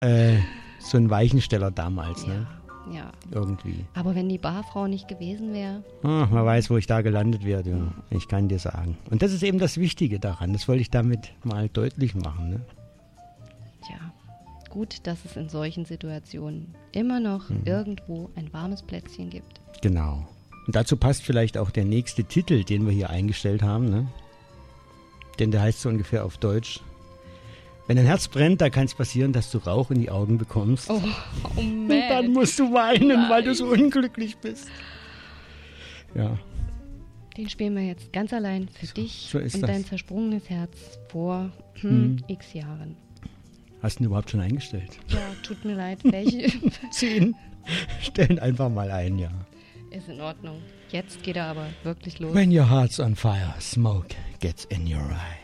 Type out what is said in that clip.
so ein Weichensteller damals, ne? Ja. Irgendwie. Aber wenn die Barfrau nicht gewesen wäre. Man weiß, wo ich da gelandet werde. Ja. Ich kann dir sagen. Und das ist eben das Wichtige daran. Das wollte ich damit mal deutlich machen. Ne? Tja, gut, dass es in solchen Situationen immer noch irgendwo ein warmes Plätzchen gibt. Genau. Und dazu passt vielleicht auch der nächste Titel, den wir hier eingestellt haben. Ne? Denn der heißt so ungefähr auf Deutsch: Wenn dein Herz brennt, da kann es passieren, dass du Rauch in die Augen bekommst. Oh man. Und dann musst du weinen, weil du so unglücklich bist. Ja. Den spielen wir jetzt ganz allein für dich so ist und das. dein zersprungenes Herz vor x Jahren. Hast du ihn überhaupt schon eingestellt? Ja, tut mir leid. Welche? 10. Stellen einfach mal ein, ja. Ist in Ordnung. Jetzt geht er aber wirklich los. When your heart's on fire, smoke gets in your eye.